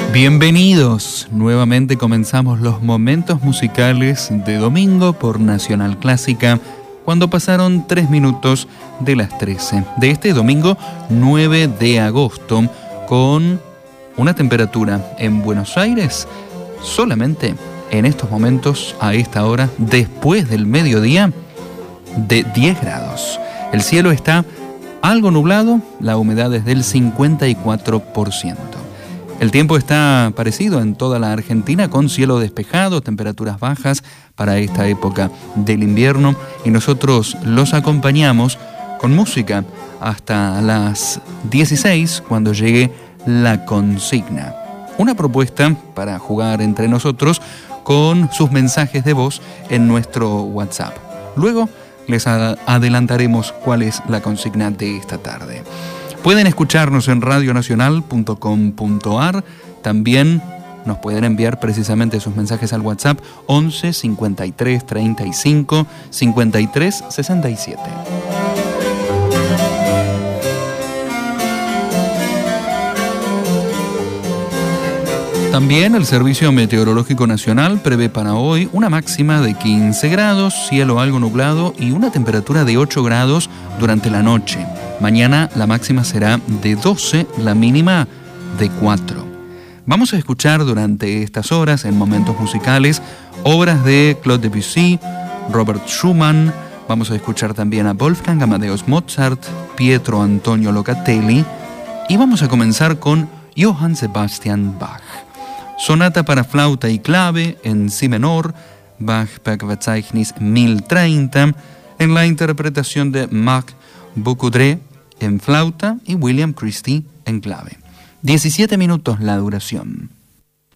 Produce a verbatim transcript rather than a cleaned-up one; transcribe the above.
Bienvenidos, nuevamente comenzamos los momentos musicales de domingo por Nacional Clásica, cuando pasaron tres minutos de las trece de este domingo nueve de agosto, con una temperatura en Buenos Aires solamente en estos momentos, a esta hora, después del mediodía, de diez grados. El cielo está algo nublado, la humedad es del cincuenta y cuatro por ciento. El tiempo está parecido en toda la Argentina, con cielo despejado, temperaturas bajas para esta época del invierno, y nosotros los acompañamos con música hasta las dieciséis, cuando llegue la consigna. Una propuesta para jugar entre nosotros con sus mensajes de voz en nuestro WhatsApp. Luego les adelantaremos cuál es la consigna de esta tarde. Pueden escucharnos en radio nacional punto com punto a r. También nos pueden enviar precisamente sus mensajes al WhatsApp once cincuenta y tres treinta y cinco cincuenta y tres sesenta y siete. También el Servicio Meteorológico Nacional prevé para hoy una máxima de quince grados, cielo algo nublado y una temperatura de ocho grados durante la noche. Mañana la máxima será de doce, la mínima de cuatro. Vamos a escuchar durante estas horas, en momentos musicales, obras de Claude Debussy, Robert Schumann. Vamos a escuchar también a Wolfgang Amadeus Mozart, Pietro Antonio Locatelli, y vamos a comenzar con Johann Sebastian Bach. Sonata para flauta y clave en si menor, Bach-Verzeichnis mil treinta, en la interpretación de Marc Boucoudré en flauta y William Christie en clave. diecisiete minutos la duración.